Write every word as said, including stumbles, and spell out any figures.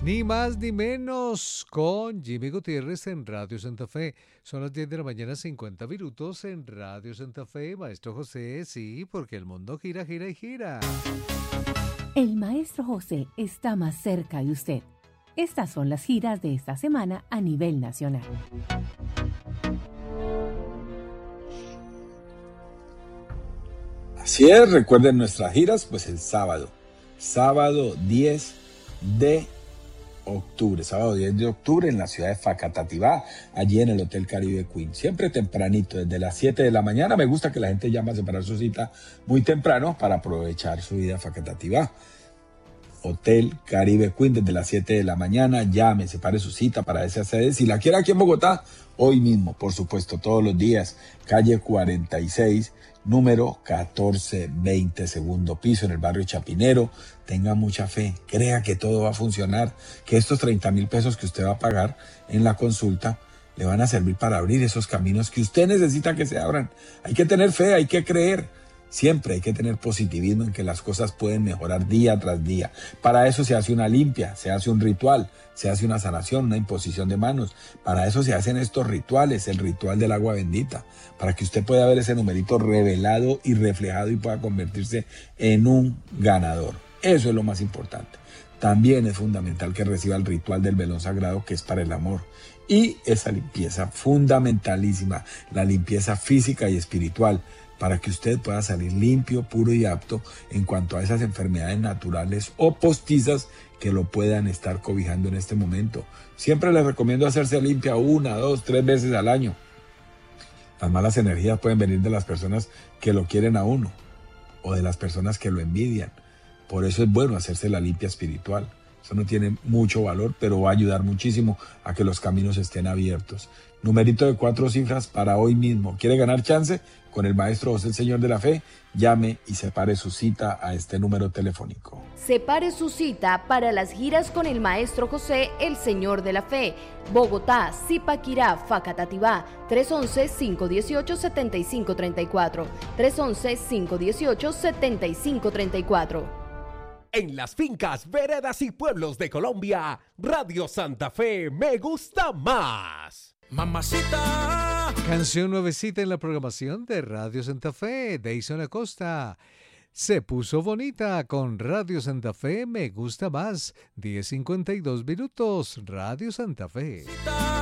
Ni más ni menos con Jimmy Gutiérrez en Radio Santa Fe. Son las diez de la mañana, cincuenta minutos en Radio Santa Fe. Maestro José, sí, porque el mundo gira, gira y gira. El Maestro José está más cerca de usted. Estas son las giras de esta semana a nivel nacional. Así es, recuerden nuestras giras, pues el sábado, sábado diez de octubre, sábado diez de octubre en la ciudad de Facatativá, allí en el Hotel Caribe Queen, siempre tempranito, desde las siete de la mañana. Me gusta que la gente llame a separar su cita muy temprano para aprovechar su vida a Facatativá. Hotel Caribe Queen desde las siete de la mañana, llame, separe su cita para esa sede. Si la quiere aquí en Bogotá, hoy mismo, por supuesto, todos los días, calle cuarenta y seis, número catorce veinte, segundo piso, en el barrio Chapinero. Tenga mucha fe, crea que todo va a funcionar, que estos treinta mil pesos que usted va a pagar en la consulta le van a servir para abrir esos caminos que usted necesita que se abran. Hay que tener fe, hay que creer. Siempre hay que tener positivismo en que las cosas pueden mejorar día tras día. Para eso se hace una limpia, se hace un ritual, se hace una sanación, una imposición de manos. Para eso se hacen estos rituales, el ritual del agua bendita, para que usted pueda ver ese numerito revelado y reflejado y pueda convertirse en un ganador. Eso es lo más importante. También es fundamental que reciba el ritual del velón sagrado, que es para el amor. Y esa limpieza fundamentalísima, la limpieza física y espiritual, para que usted pueda salir limpio, puro y apto en cuanto a esas enfermedades naturales o postizas que lo puedan estar cobijando en este momento. Siempre les recomiendo hacerse limpia una, dos, tres veces al año. Las malas energías pueden venir de las personas que lo quieren a uno o de las personas que lo envidian. Por eso es bueno hacerse la limpia espiritual. Eso no tiene mucho valor, pero va a ayudar muchísimo a que los caminos estén abiertos. Numerito de cuatro cifras para hoy mismo. ¿Quiere ganar chance? Con el Maestro José, el Señor de la Fe, llame y separe su cita a este número telefónico. Separe su cita para las giras con el Maestro José, el Señor de la Fe. Bogotá, Zipaquirá, Facatativá, tres once, cinco dieciocho, setenta y cinco treinta y cuatro. tres once, cinco dieciocho, setenta y cinco treinta y cuatro. En las fincas, veredas y pueblos de Colombia, Radio Santa Fe me gusta más. Mamacita. Canción nuevecita en la programación de Radio Santa Fe. Deison Acosta. Se puso bonita con Radio Santa Fe me gusta más. diez cincuenta y dos minutos. Radio Santa Fe. Mamacita.